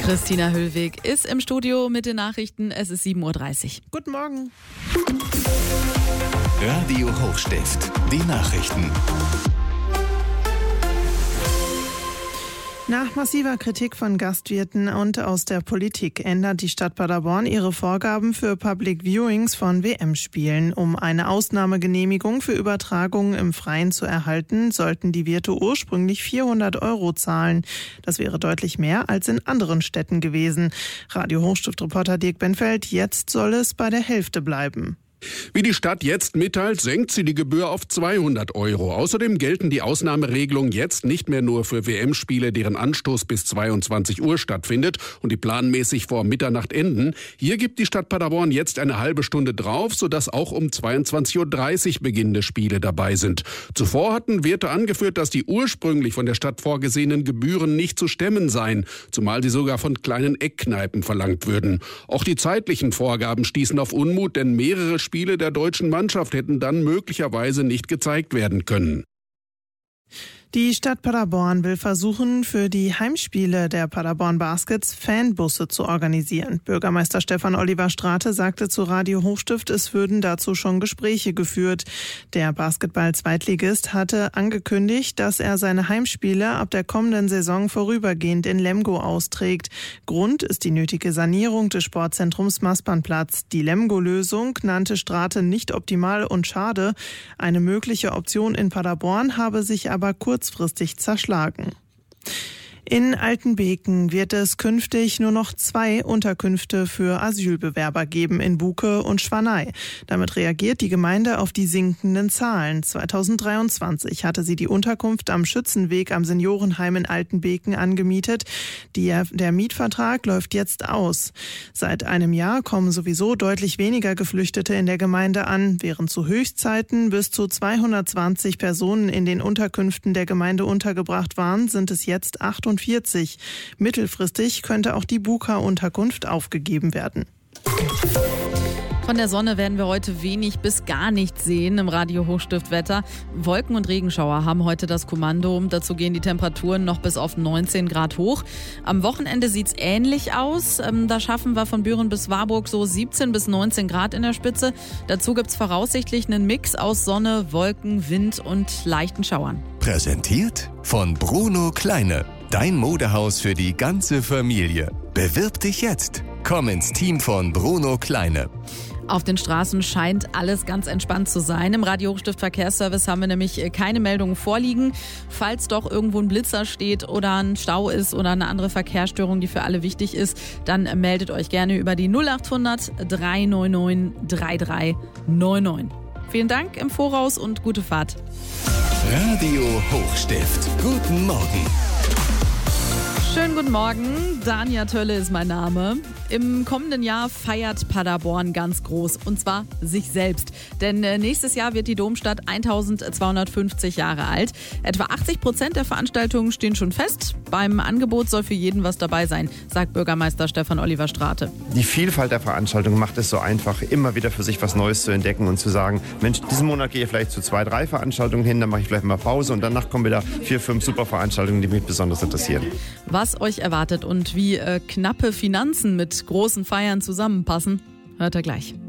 Christina Höllweg ist im Studio mit den Nachrichten. Es ist 7.30 Uhr. Guten Morgen. Radio Hochstift, die Nachrichten. Nach massiver Kritik von Gastwirten und aus der Politik ändert die Stadt Paderborn ihre Vorgaben für Public Viewings von WM-Spielen. Um eine Ausnahmegenehmigung für Übertragungen im Freien zu erhalten, sollten die Wirte ursprünglich 400 € zahlen. Das wäre deutlich mehr als in anderen Städten gewesen. Radio Hochstift-Reporter Dirk Benfeld, jetzt soll es bei der Hälfte bleiben. Wie die Stadt jetzt mitteilt, senkt sie die Gebühr auf 200 €. Außerdem gelten die Ausnahmeregelungen jetzt nicht mehr nur für WM-Spiele, deren Anstoß bis 22 Uhr stattfindet und die planmäßig vor Mitternacht enden. Hier gibt die Stadt Paderborn jetzt eine halbe Stunde drauf, sodass auch um 22.30 Uhr beginnende Spiele dabei sind. Zuvor hatten Wirte angeführt, dass die ursprünglich von der Stadt vorgesehenen Gebühren nicht zu stemmen seien, zumal sie sogar von kleinen Eckkneipen verlangt würden. Auch die zeitlichen Vorgaben stießen auf Unmut, denn mehrere Spiele der deutschen Mannschaft hätten dann möglicherweise nicht gezeigt werden können. Die Stadt Paderborn will versuchen, für die Heimspiele der Paderborn Baskets Fanbusse zu organisieren. Bürgermeister Stefan Oliver Strate sagte zu Radio Hochstift, es würden dazu schon Gespräche geführt. Der Basketball-Zweitligist hatte angekündigt, dass er seine Heimspiele ab der kommenden Saison vorübergehend in Lemgo austrägt. Grund ist die nötige Sanierung des Sportzentrums Maspernplatz. Die Lemgo-Lösung nannte Strate nicht optimal und schade. Eine mögliche Option in Paderborn habe sich aber kurzfristig zerschlagen. In Altenbeken wird es künftig nur noch 2 Unterkünfte für Asylbewerber geben, in Buke und Schwanei. Damit reagiert die Gemeinde auf die sinkenden Zahlen. 2023 hatte sie die Unterkunft am Schützenweg am Seniorenheim in Altenbeken angemietet. Der Mietvertrag läuft jetzt aus. Seit einem Jahr kommen sowieso deutlich weniger Geflüchtete in der Gemeinde an. Während zu Höchstzeiten bis zu 220 Personen in den Unterkünften der Gemeinde untergebracht waren, sind es jetzt 48. Mittelfristig könnte auch die Buka-Unterkunft aufgegeben werden. Von der Sonne werden wir heute wenig bis gar nichts sehen im Radio Hochstift-Wetter. Wolken und Regenschauer haben heute das Kommando. Dazu gehen die Temperaturen noch bis auf 19 Grad hoch. Am Wochenende sieht es ähnlich aus. Da schaffen wir von Büren bis Warburg so 17 bis 19 Grad in der Spitze. Dazu gibt es voraussichtlich einen Mix aus Sonne, Wolken, Wind und leichten Schauern. Präsentiert von Bruno Kleine. Dein Modehaus für die ganze Familie. Bewirb dich jetzt. Komm ins Team von Bruno Kleine. Auf den Straßen scheint alles ganz entspannt zu sein. Im Radio Hochstift Verkehrsservice haben wir nämlich keine Meldungen vorliegen. Falls doch irgendwo ein Blitzer steht oder ein Stau ist oder eine andere Verkehrsstörung, die für alle wichtig ist, dann meldet euch gerne über die 0800 399 3399. Vielen Dank im Voraus und gute Fahrt. Radio Hochstift. Guten Morgen. Schönen guten Morgen, Dania Tölle ist mein Name. Im kommenden Jahr feiert Paderborn ganz groß, und zwar sich selbst. Denn nächstes Jahr wird die Domstadt 1250 Jahre alt. Etwa 80% der Veranstaltungen stehen schon fest. Beim Angebot soll für jeden was dabei sein, sagt Bürgermeister Stefan Oliver Strate. Die Vielfalt der Veranstaltungen macht es so einfach, immer wieder für sich was Neues zu entdecken und zu sagen, Mensch, diesen Monat gehe ich vielleicht zu 2, 3 Veranstaltungen hin, dann mache ich vielleicht mal Pause und danach kommen wieder 4, 5 super Veranstaltungen, die mich besonders interessieren. Was euch erwartet und wie knappe Finanzen mit großen Feiern zusammenpassen, hört ihr gleich.